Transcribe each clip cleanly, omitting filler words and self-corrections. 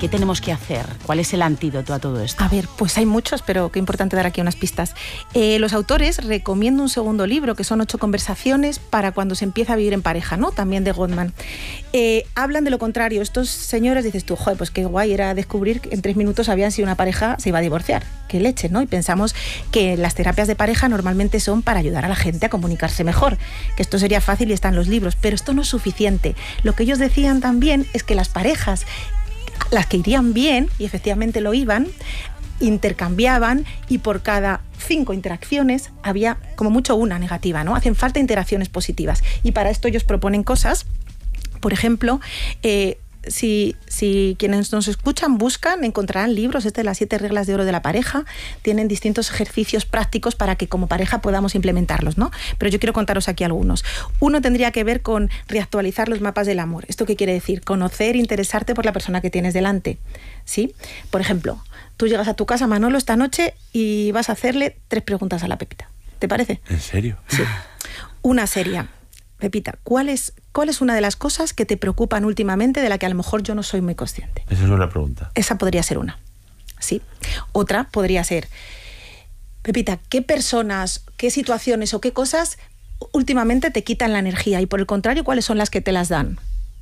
¿Qué tenemos que hacer? ¿Cuál es el antídoto a todo esto? A ver, pues hay muchos, pero qué importante dar aquí unas pistas. Los autores recomiendan un segundo libro, que son 8 conversaciones para cuando se empieza a vivir en pareja, ¿no? También de Gottman. Hablan de lo contrario. Estos señores, dices tú, joder, pues qué guay era descubrir que en 3 minutos sabían si una pareja se iba a divorciar. Qué leche, ¿no? Y pensamos que las terapias de pareja normalmente son para ayudar a la gente a comunicarse mejor, que esto sería fácil y está en los libros, pero esto no es suficiente. Lo que ellos decían también es que las parejas, las que irían bien, y efectivamente lo iban, intercambiaban, y por cada 5 interacciones había como mucho una negativa, ¿no? Hacen falta interacciones positivas, y para esto ellos proponen cosas. Por ejemplo, si quienes nos escuchan buscan, encontrarán libros, de las 7 reglas de oro de la pareja. Tienen distintos ejercicios prácticos para que como pareja podamos implementarlos, ¿no? Pero yo quiero contaros aquí algunos. Uno tendría que ver con reactualizar los mapas del amor. ¿Esto qué quiere decir? Conocer, interesarte por la persona que tienes delante, ¿sí? Por ejemplo, tú llegas a tu casa, Manolo, esta noche, y vas a hacerle 3 preguntas a la Pepita. ¿Te parece? ¿En serio? Sí. Una seria. Pepita, ¿cuál es una de las cosas que te preocupan últimamente de la que a lo mejor yo no soy muy consciente? Esa es una pregunta. Esa podría ser una, ¿sí? Otra podría ser, Pepita, ¿qué personas, qué situaciones o qué cosas últimamente te quitan la energía? Y por el contrario, ¿cuáles son las que te las dan?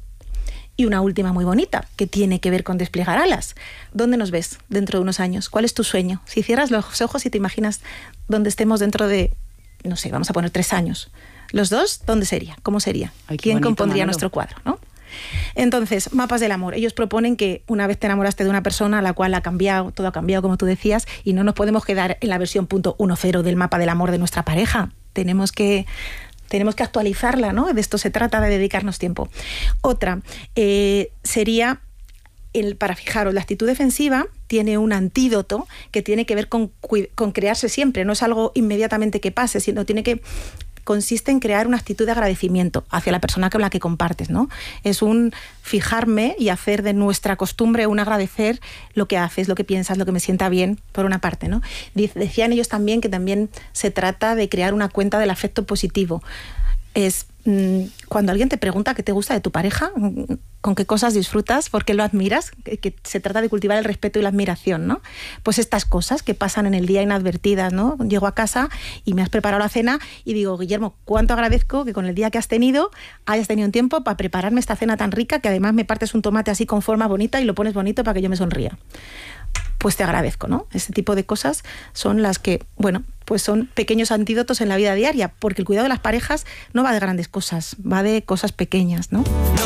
Y una última muy bonita, que tiene que ver con desplegar alas. ¿Dónde nos ves dentro de unos años? ¿Cuál es tu sueño? Si cierras los ojos y te imaginas dónde estemos dentro de, no sé, vamos a poner 3 años... ¿Los dos? ¿Dónde sería? ¿Cómo sería? Ay, ¿Quién bonito, compondría Manolo. nuestro cuadro, ¿no? Entonces, mapas del amor. Ellos proponen que una vez te enamoraste de una persona, la cual ha cambiado, todo ha cambiado, como tú decías, y no nos podemos quedar en la versión .10 del mapa del amor de nuestra pareja. Tenemos que actualizarla, ¿no? De esto se trata, de dedicarnos tiempo. Otra sería, para fijaros, la actitud defensiva tiene un antídoto que tiene que ver con crearse siempre. No es algo inmediatamente que pase, sino consiste en crear una actitud de agradecimiento hacia la persona con la que compartes, ¿no? Es un fijarme y hacer de nuestra costumbre un agradecer lo que haces, lo que piensas, lo que me sienta bien, por una parte, ¿no? Decían ellos también que también se trata de crear una cuenta del afecto positivo. Es cuando alguien te pregunta qué te gusta de tu pareja, con qué cosas disfrutas, por qué lo admiras, que se trata de cultivar el respeto y la admiración, ¿no? Pues estas cosas que pasan en el día inadvertidas, ¿no? Llego a casa y me has preparado la cena y digo, Guillermo, cuánto agradezco que con el día que has tenido hayas tenido un tiempo para prepararme esta cena tan rica, que además me partes un tomate así con forma bonita y lo pones bonito para que yo me sonría. Pues te agradezco, ¿no? Este tipo de cosas son las que, bueno, pues son pequeños antídotos en la vida diaria, porque el cuidado de las parejas no va de grandes cosas, va de cosas pequeñas, ¿no?